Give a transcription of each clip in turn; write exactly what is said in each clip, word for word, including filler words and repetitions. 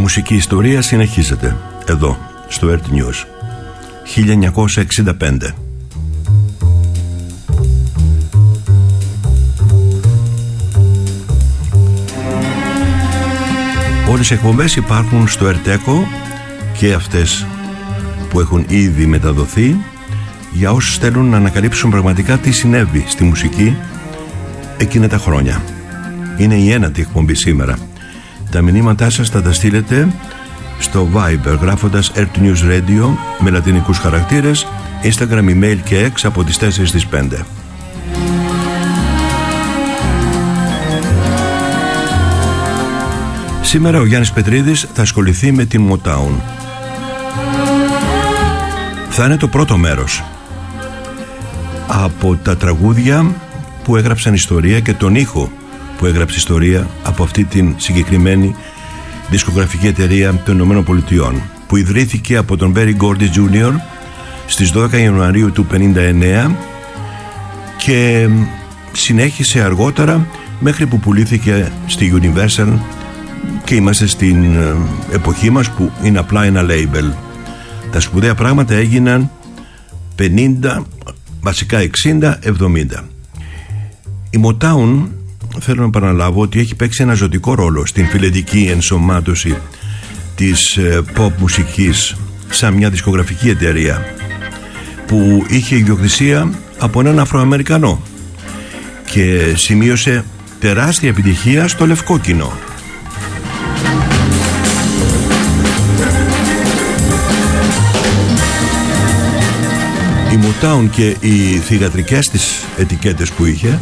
μουσική ιστορία συνεχίζεται εδώ στο Earth News. χίλια εννιακόσια εξήντα πέντε. Όλες οι εκπομπές υπάρχουν στο Erteco και αυτές που έχουν ήδη μεταδοθεί, για όσους θέλουν να ανακαλύψουν πραγματικά τι συνέβη στη μουσική εκείνα τα χρόνια. Είναι η ένατη εκπομπή σήμερα. Τα μηνύματά σας θα τα στείλετε στο Viber γράφοντας Earth News Radio με λατινικούς χαρακτήρες, Instagram, email και X από τις τέσσερις στις πέντε. Σήμερα ο Γιάννης Πετρίδης θα ασχοληθεί με την Motown. Θα είναι το πρώτο μέρος από τα τραγούδια που έγραψαν ιστορία και τον ήχο που έγραψε ιστορία από αυτή την συγκεκριμένη δισκογραφική εταιρεία των Ηνωμένων Πολιτειών, που ιδρύθηκε από τον Berry Gordy Τζούνιορ στις δώδεκα Ιανουαρίου του πενήντα εννέα και συνέχισε αργότερα μέχρι που πουλήθηκε στη Universal και είμαστε στην εποχή μας που είναι απλά ένα label. Τα σπουδαία πράγματα έγιναν πενήντα, βασικά εξήντα εβδομήντα. Η Motown, θέλω να επαναλάβω ότι έχει παίξει ένα ζωτικό ρόλο στην φιλετική ενσωμάτωση της pop μουσικής σαν μια δισκογραφική εταιρεία που είχε ιδιοκτησία από έναν Αφροαμερικανό και σημείωσε τεράστια επιτυχία στο λευκό κοινό. Η Motown και οι θυγατρικές της ετικέτες που είχε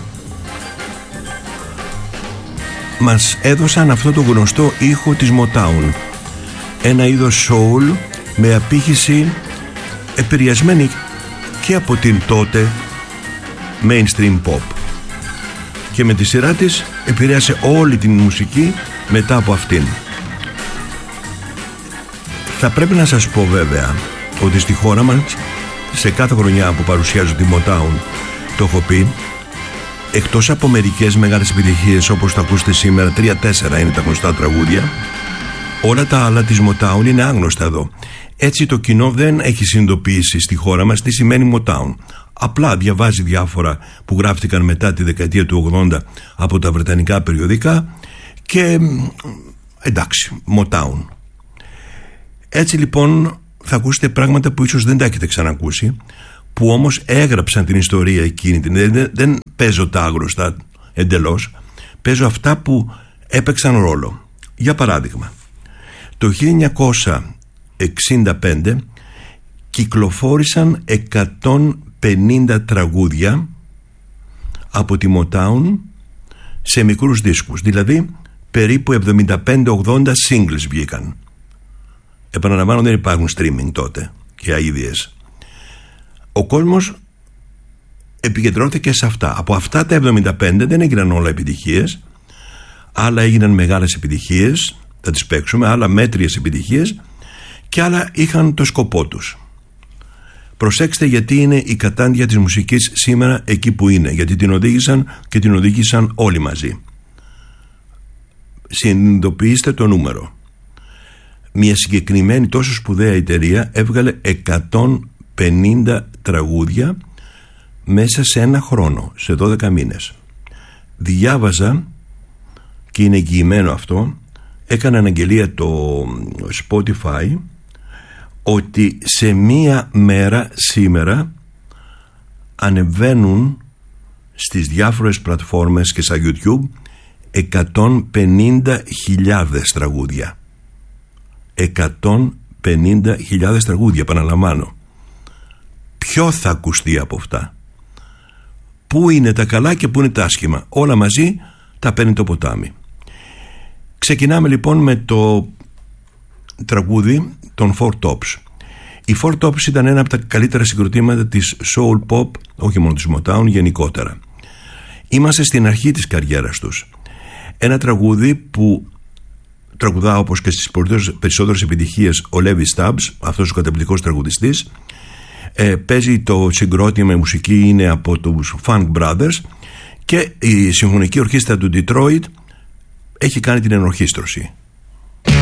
μας έδωσαν αυτό το γνωστό ήχο της Motown, ένα είδος soul με απήχηση επηρεασμένη και από την τότε mainstream pop, και με τη σειρά της επηρέασε όλη την μουσική μετά από αυτήν. Θα πρέπει να σας πω βέβαια ότι στη χώρα μας σε κάθε χρονιά που παρουσιάζω τη Motown, το έχω πει, εκτός από μερικές μεγάλες επιτυχίες όπως θα ακούσετε σήμερα, τρία-τέσσερα είναι τα γνωστά τραγούδια, όλα τα άλλα της Motown είναι άγνωστα εδώ. Έτσι το κοινό δεν έχει συνειδητοποιήσει στη χώρα μας τι σημαίνει Motown. Απλά διαβάζει διάφορα που γράφτηκαν μετά τη δεκαετία του ογδόντα από τα βρετανικά περιοδικά και εντάξει, Motown. Έτσι λοιπόν θα ακούσετε πράγματα που ίσως δεν τα έχετε ξανακούσει, που όμως έγραψαν την ιστορία εκείνη. Δεν, δεν παίζω τα άγνωστα εντελώς, παίζω αυτά που έπαιξαν ρόλο. Για παράδειγμα, το χίλια εννιακόσια εξήντα πέντε κυκλοφόρησαν εκατόν πενήντα τραγούδια από τη Motown σε μικρούς δίσκους, δηλαδή περίπου εβδομήντα πέντε ογδόντα singles βγήκαν. Επαναλαμβάνω, δεν υπάρχουν streaming τότε και αΐδιες. Ο κόσμος επικεντρώθηκε σε αυτά. Από αυτά τα εβδομήντα πέντε δεν έγιναν όλα επιτυχίες, άλλα έγιναν μεγάλες επιτυχίες, θα τις παίξουμε, άλλα μέτριες επιτυχίες και άλλα είχαν το σκοπό τους. Προσέξτε γιατί είναι η κατάντια της μουσικής σήμερα εκεί που είναι, γιατί την οδήγησαν και την οδήγησαν όλοι μαζί. Συνειδητοποιήστε το νούμερο. Μια συγκεκριμένη τόσο σπουδαία εταιρεία έβγαλε εκατόν πενήντα τραγούδια μέσα σε ένα χρόνο, σε δώδεκα μήνες. Διάβαζα, και είναι εγγυημένο αυτό, έκανε αναγγελία το Spotify, ότι σε μία μέρα σήμερα ανεβαίνουν στις διάφορες πλατφόρμες και στα YouTube εκατόν πενήντα χιλιάδες τραγούδια. εκατόν πενήντα χιλιάδες τραγούδια, επαναλαμβάνω. Ποιο θα ακουστεί από αυτά? Πού είναι τα καλά και πού είναι τα άσχημα? Όλα μαζί τα παίρνει το ποτάμι. Ξεκινάμε λοιπόν με το τραγούδι των Four Tops. Οι Four Tops ήταν ένα από τα καλύτερα συγκροτήματα της soul pop, όχι μόνο της Motown, γενικότερα. Είμαστε στην αρχή της καριέρας τους. Ένα τραγούδι που τραγουδά, όπως και στις περισσότερες επιτυχίες, ο Levi Stubbs, αυτός ο καταπληκτικός τραγουδιστής. ε, Παίζει το συγκρότημα, η μουσική είναι από τους Funk Brothers και η συμφωνική ορχήστρα του Detroit έχει κάνει την ενορχήστρωση.